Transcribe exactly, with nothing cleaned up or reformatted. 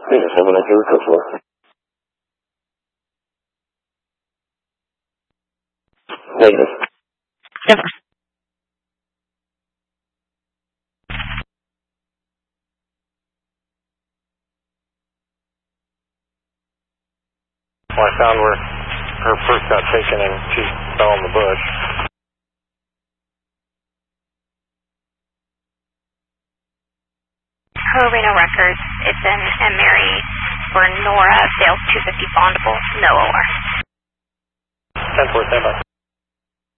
Venus, have a nice report for. Negative. Never. Well, I found where her purse got taken and she fell in the bush. Her Reno records, it's in and Mary for Nora, Sales two fifty Bondable, no O R. ten four, stand by.